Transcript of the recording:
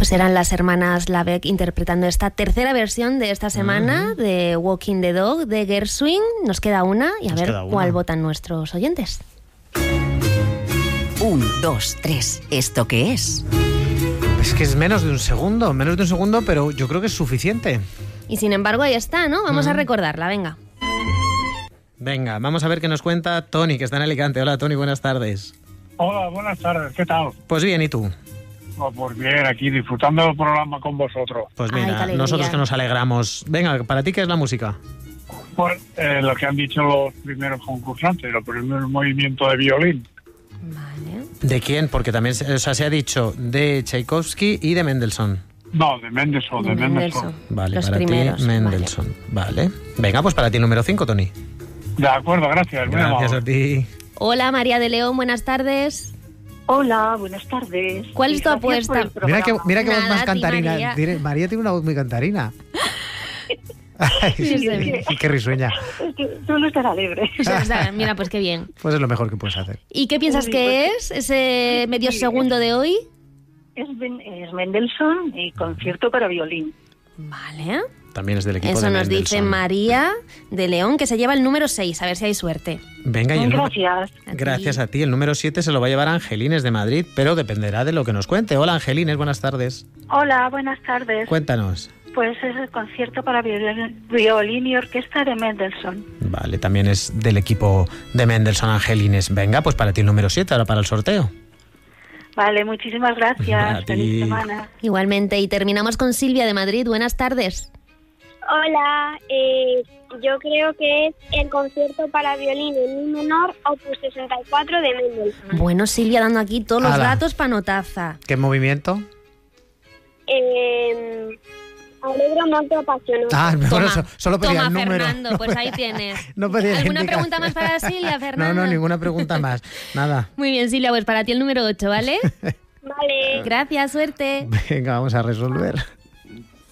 Pues eran las hermanas Labeck interpretando esta tercera versión de esta semana de Walking the Dog de Gershwin. Nos queda una y a ver cuál votan nuestros oyentes. 1, 2, 3. ¿Esto qué es? Es que es menos de un segundo, pero yo creo que es suficiente. Y sin embargo ahí está, ¿no? Vamos a recordarla, venga. Venga, vamos a ver qué nos cuenta Tony, que está en Alicante. Hola, Tony, buenas tardes. Hola, buenas tardes, ¿qué tal? Pues bien, ¿y tú? Pues bien, aquí disfrutando del programa con vosotros. Pues mira, nosotros que nos alegramos. Venga, ¿para ti qué es la música? Pues lo que han dicho los primeros concursantes, el primer movimiento de violín. Vale. ¿De quién? Porque también se ha dicho de Tchaikovsky y de Mendelssohn. No, de Mendelssohn, de Mendelssohn. Vale, los para primeros, ti Mendelssohn. Vale. Venga, pues para ti el número 5, Tony. De acuerdo, gracias. Gracias a ti. Hola, María de León, buenas tardes. Hola, buenas tardes. ¿Cuál es tu apuesta? Mira que voz Nada, más cantarina. María. María tiene una voz muy cantarina. Ay, qué risueña. Es que suelo estar alegre. O sea, mira, pues qué bien. Pues es lo mejor que puedes hacer. ¿Y qué piensas que es ese medio segundo de hoy? Es Mendelssohn y concierto para violín. Vale. También es del equipo Eso de nos Mendelssohn. dice María de León, que se lleva el número 6, a ver si hay suerte. Venga, y el Gracias. Gracias a ti. El número 7 se lo va a llevar Angelines de Madrid, pero dependerá de lo que nos cuente. Hola, Angelines, buenas tardes. Hola, buenas tardes. Cuéntanos. Pues es el concierto para violín y orquesta de Mendelssohn. Vale, también es del equipo de Mendelssohn, Angelines. Venga, pues para ti el número 7, ahora para el sorteo. Vale, muchísimas A gracias. ti. Feliz semana. Igualmente, y terminamos con Silvia de Madrid. Buenas tardes. Hola, yo creo que es el concierto para violín en mi menor, opus 64 de Mendelssohn. Bueno, Silvia dando aquí todos los Ala. datos para notaza. ¿Qué movimiento? Alegro, molto, apasionato. Ah, bueno, solo pedía Toma, el número. Fernando, pues ahí tienes. No pedía ¿Alguna indicación. pregunta más para Silvia, Fernando? No, ninguna pregunta más. Nada. Muy bien, Silvia, pues para ti el número 8, ¿vale? Vale. Gracias, suerte. Venga, vamos a resolver.